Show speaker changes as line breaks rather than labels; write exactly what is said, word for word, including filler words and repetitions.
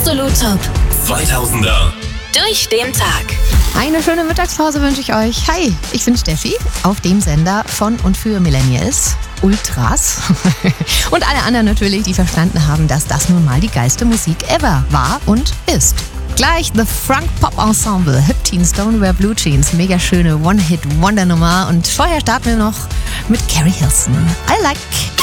Absolut Top
zweitausender.
Durch den Tag.
Eine schöne Mittagspause wünsche ich euch. Hi, ich bin Steffi auf dem Sender von und für Millennials, Ultras und alle anderen natürlich, die verstanden haben, dass das nun mal die geilste Musik ever war und ist. Gleich The Frank Pop Ensemble, Hip Teen Stoneware Blue Jeans, mega schöne One-Hit-Wonder-Nummer und vorher starten wir noch mit Carrie Hilson. I like